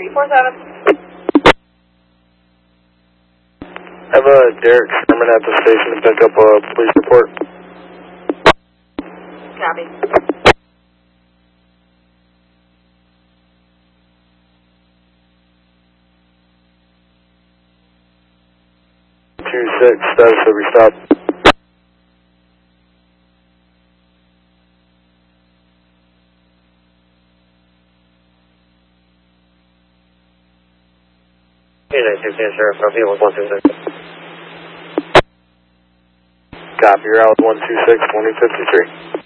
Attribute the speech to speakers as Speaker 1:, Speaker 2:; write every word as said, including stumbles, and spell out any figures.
Speaker 1: three four seven.
Speaker 2: Have a Derek Sherman at the station to pick up a police report.
Speaker 1: Copy.
Speaker 2: two six, status of your stop.
Speaker 3: Hey, nine six eight, Sheriff, copy, one one two six.
Speaker 2: Copy, you're out one two six, twenty fifty-three.